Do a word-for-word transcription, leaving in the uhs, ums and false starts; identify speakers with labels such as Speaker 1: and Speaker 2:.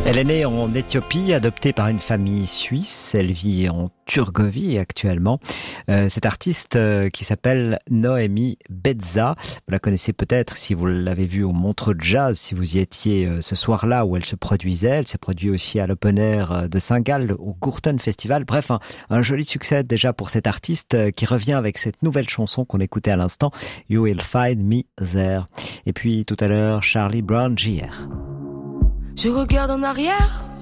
Speaker 1: Elle est née en Éthiopie, adoptée par une famille suisse. Elle vit en Turgovie actuellement. Euh, cette artiste euh, qui s'appelle Noémie Bedza, vous la connaissez peut-être si vous l'avez vue au Montreux Jazz, si vous y étiez euh, ce soir-là où elle se produisait. Elle s'est produite aussi à l'Open Air de Saint-Gall, au Gourton Festival. Bref, un, un joli succès déjà pour cette artiste euh, qui revient avec cette nouvelle chanson qu'on écoutait à l'instant, You Will Find Me There. Et puis tout à l'heure, Charlie Brown Junior
Speaker 2: Je regarde en arrière,